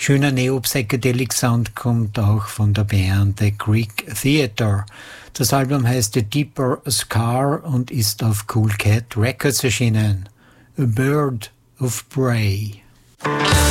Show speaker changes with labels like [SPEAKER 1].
[SPEAKER 1] Schöner Neo-Psychedelic-Sound kommt auch von der Band The Greek Theater. Das Album heißt The Deeper Scar und ist auf Cool Cat Records erschienen. A Bird of Prey.